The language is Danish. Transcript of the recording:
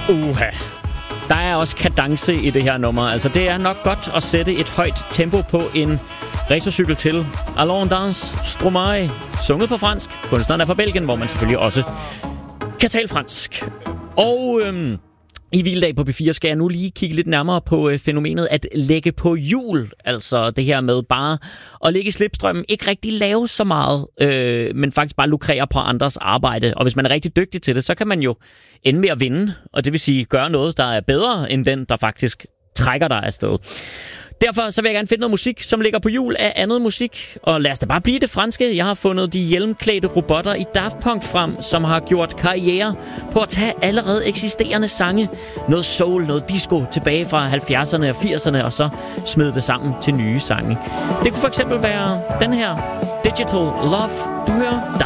Uha. Der er også kadence i det her nummer. Altså, det er nok godt at sætte et højt tempo på en racercykel til. Allons dans, Stromae, sunget på fransk. Kunstneren er fra Belgien, hvor man selvfølgelig også kan tale fransk. Og i Hviledag på P4 skal jeg nu lige kigge lidt nærmere på fænomenet at lægge på hjul. Altså det her med bare at ligge i slipstrømmen, ikke rigtig lave så meget, men faktisk bare lukrere på andres arbejde. Og hvis man er rigtig dygtig til det, så kan man jo ende med at vinde. Og det vil sige gøre noget, der er bedre end den, der faktisk trækker dig afsted. Derfor så vil jeg gerne finde noget musik, som ligger på hjul af andet musik. Og lad os da bare blive det franske. Jeg har fundet de hjelmklædte robotter i Daft Punk frem, som har gjort karriere på at tage allerede eksisterende sange. Noget soul, noget disco tilbage fra 70'erne og 80'erne, og så smide det sammen til nye sange. Det kunne for eksempel være den her Digital Love. Du hører